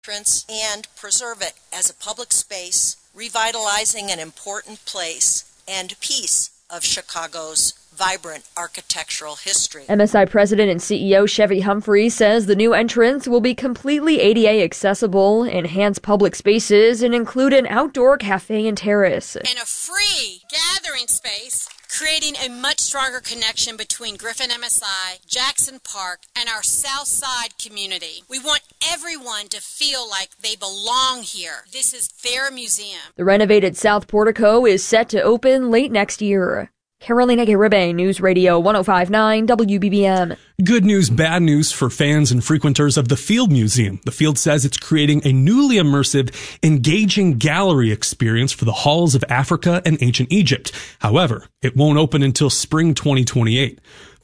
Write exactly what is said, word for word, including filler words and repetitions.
and preserve it as a public space, revitalizing an important place and piece of Chicago's vibrant architectural history. M S I President and C E O Chevy Humphrey says the new entrance will be completely A D A accessible, enhance public spaces, and include an outdoor cafe and terrace. And a free gathering space, creating a much stronger connection between Griffin M S I, Jackson Park, and our South Side community. We want everyone to feel like they belong here. This is their museum. The renovated South Portico is set to open late next year. Carolina Garibay, News Radio one oh five point nine W B B M. Good news, bad news for fans and frequenters of the Field Museum. The Field says it's creating a newly immersive, engaging gallery experience for the halls of Africa and ancient Egypt. However, it won't open until spring twenty twenty-eight.